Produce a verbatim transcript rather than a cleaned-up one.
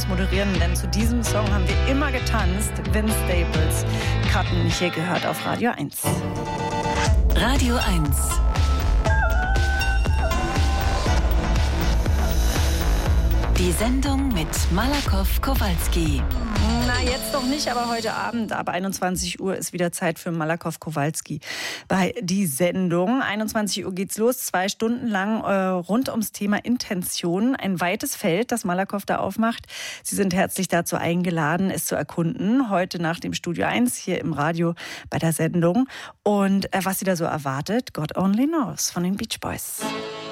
Shows moderieren, denn zu diesem Song haben wir immer getanzt. Vince Staples, Cotton, hier gehört auf Radio eins. Radio eins. Die Sendung mit Malakoff Kowalski. Na, jetzt noch nicht, aber heute Abend ab einundzwanzig Uhr ist wieder Zeit für Malakoff Kowalski bei Die Sendung. einundzwanzig Uhr geht's los, zwei Stunden lang äh, rund ums Thema Intention. Ein weites Feld, das Malakoff da aufmacht. Sie sind herzlich dazu eingeladen, es zu erkunden. Heute nach dem Studio eins hier im Radio bei der Sendung. Und äh, was Sie da so erwartet, God Only Knows von den Beach Boys.